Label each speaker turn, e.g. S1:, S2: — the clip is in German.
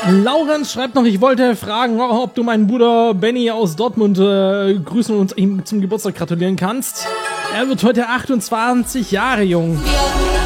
S1: Laurenz schreibt noch, ich wollte fragen, ob du meinen Bruder Benny aus Dortmund grüßen und ihm zum Geburtstag gratulieren kannst. Er wird heute 28 Jahre jung.